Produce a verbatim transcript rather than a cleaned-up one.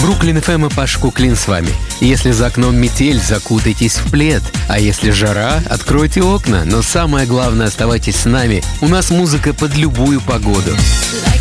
Бруклин эф эм и Паша Куклин с вами. Если за окном метель, закутайтесь в плед. А если жара, откройте окна. Но самое главное, оставайтесь с нами. У нас музыка под любую погоду.